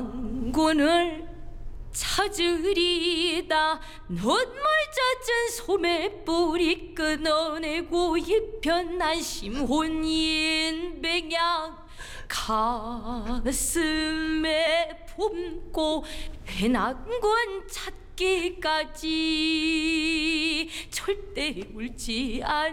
왕군을 찾으리다. 눈물 젖은 소매 뿌리 끊어내고 이편 난심혼인 백양 가슴에 품고 회난군 찾기까지 절대 울지 않